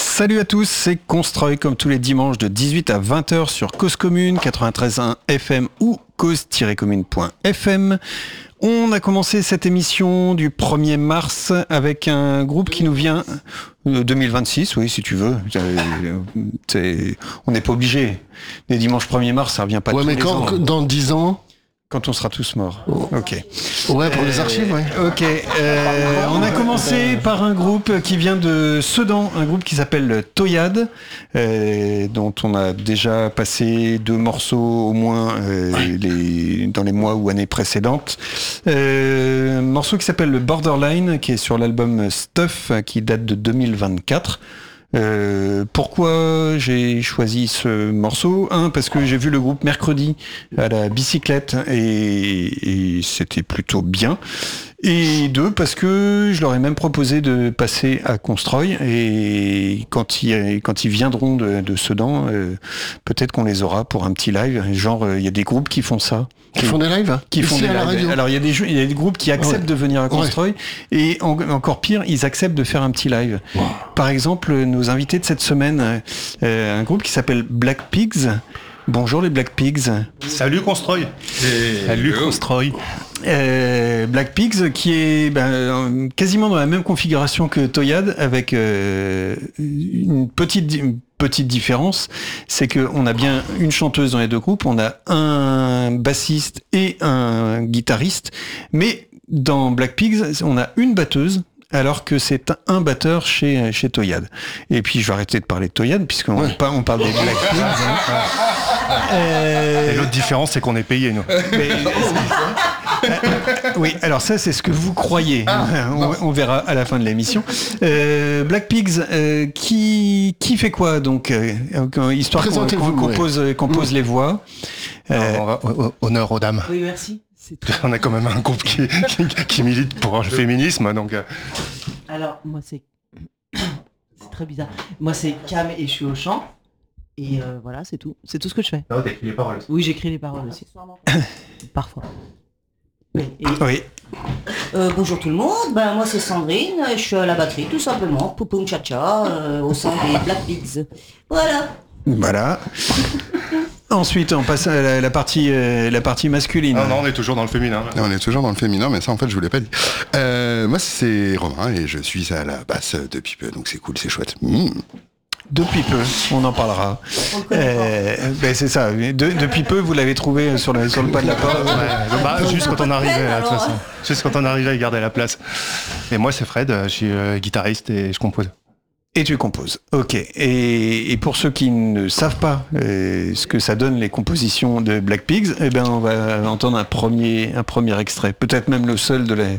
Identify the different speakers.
Speaker 1: Salut à tous, c'est Constroy comme tous les dimanches de 18 à 20h sur Cause Commune, 93.1 FM ou cause-commune.fm. On a commencé cette émission du 1er mars avec un groupe qui nous vient 2026, oui, si tu veux. On n'est pas obligé. Les dimanches 1er mars, ça revient pas tous les ans.
Speaker 2: Ouais, mais dans 10 ans...
Speaker 1: Quand on sera tous morts. Ok.
Speaker 2: Ouais, pour les archives, ouais.
Speaker 1: Ok. On a commencé par un groupe qui vient de Sedan, un groupe qui s'appelle Toyad, dont on a déjà passé 2 morceaux au moins dans les mois ou années précédentes. Un morceau qui s'appelle le Borderline, qui est sur l'album Stuff, qui date de 2024. Pourquoi j'ai choisi ce morceau ? Parce que j'ai vu le groupe mercredi à la bicyclette et c'était plutôt bien. Et 2, parce que je leur ai même proposé de passer à Constroy et quand ils viendront de Sedan, peut-être qu'on les aura pour un petit live. Genre, il y a des groupes qui font ça.
Speaker 2: Qui font des lives ?
Speaker 1: Qui font des lives. Alors, il y a des groupes qui acceptent de venir à Constroy et encore pire, ils acceptent de faire un petit live. Wow. Par exemple, nos invités de cette semaine, un groupe qui s'appelle Black Pigs. Bonjour les Black Pigs.
Speaker 3: Salut Constroy. Salut Constroy.
Speaker 1: Black Pigs qui est quasiment dans la même configuration que Toyad avec une petite différence, c'est qu'on a bien une chanteuse dans les deux groupes, on a un bassiste et un guitariste, mais dans Black Pigs, on a une batteuse, alors que c'est un batteur chez Toyad. Et puis je vais arrêter de parler de Toyad, puisqu'on parle des Black Pigs.
Speaker 3: Et l'autre différence, c'est qu'on est payé, nous.
Speaker 1: Oui, alors ça, c'est ce que vous croyez. On verra à la fin de l'émission. Black Pigs, qui fait quoi, donc histoire qu'on pose les voix.
Speaker 3: Honneur aux dames.
Speaker 4: Oui, merci.
Speaker 3: On a quand même un groupe qui milite pour le féminisme, donc...
Speaker 4: Alors, moi, c'est très bizarre. Moi, c'est Cam et je suis au chant. Et voilà, c'est tout. C'est tout ce que je fais.
Speaker 3: Non, t'écris les paroles aussi.
Speaker 4: Oui, j'écris les paroles aussi. Parfois.
Speaker 1: Oui.
Speaker 5: Bonjour tout le monde, moi c'est Sandrine, je suis à la batterie tout simplement, poupoum cha-cha, au sein des Black Pigs. Voilà.
Speaker 1: Ensuite, on passe à la partie masculine.
Speaker 3: Non, on est toujours dans le féminin.
Speaker 2: Non, on est toujours dans le féminin, mais ça en fait je vous l'ai pas dit. Moi c'est Romain et je suis à la basse depuis peu, donc c'est cool, c'est chouette.
Speaker 1: Depuis peu, on en parlera. C'est ça. Depuis peu, vous l'avez trouvé sur le pas de la porte.
Speaker 3: Juste quand on arrivait, de toute façon. Juste quand on arrivait, il gardait la place. Et moi, c'est Fred. Je suis guitariste et je compose.
Speaker 1: Et tu composes. Ok. Et pour ceux qui ne savent pas ce que ça donne les compositions de Black Pigs, on va entendre un premier extrait. Peut-être même le seul de